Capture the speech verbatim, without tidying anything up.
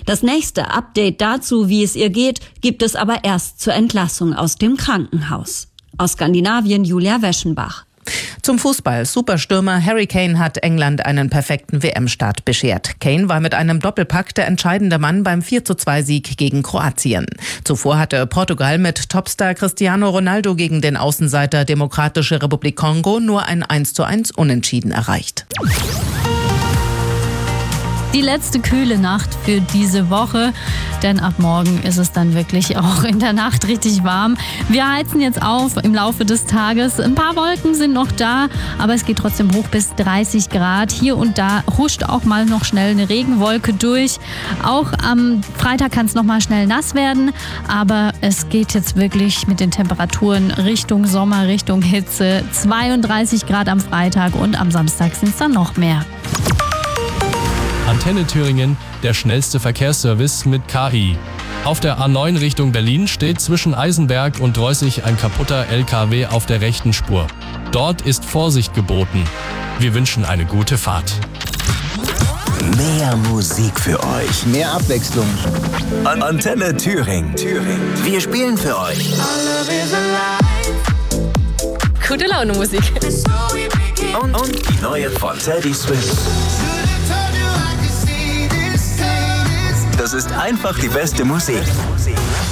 Das nächste Update dazu, wie es ihr geht, gibt es aber erst zur Entlassung aus dem Krankenhaus. Aus Skandinavien Julia Weschenbach. Zum Fußball. Superstürmer Harry Kane hat England einen perfekten W M-Start beschert. Kane war mit einem Doppelpack der entscheidende Mann beim vier zu zwei Sieg gegen Kroatien. Zuvor hatte Portugal mit Topstar Cristiano Ronaldo gegen den Außenseiter Demokratische Republik Kongo nur ein eins zu eins Unentschieden erreicht. Die letzte kühle Nacht für diese Woche, denn ab morgen ist es dann wirklich auch in der Nacht richtig warm. Wir heizen jetzt auf im Laufe des Tages. Ein paar Wolken sind noch da, aber es geht trotzdem hoch bis dreißig Grad. Hier und da huscht auch mal noch schnell eine Regenwolke durch. Auch am Freitag kann es noch mal schnell nass werden, aber es geht jetzt wirklich mit den Temperaturen Richtung Sommer, Richtung Hitze. zweiunddreißig Grad am Freitag und am Samstag sind es dann noch mehr. Antenne Thüringen, der schnellste Verkehrsservice mit K I. Auf der A neun Richtung Berlin steht zwischen Eisenberg und Dreußig ein kaputter L K W auf der rechten Spur. Dort ist Vorsicht geboten. Wir wünschen eine gute Fahrt. Mehr Musik für euch. Mehr Abwechslung. An Antenne Thüringen. Thüringen. Wir spielen für euch. Gute Laune Musik. Und, und die neue von Teddy Swims. Das ist einfach die beste Musik.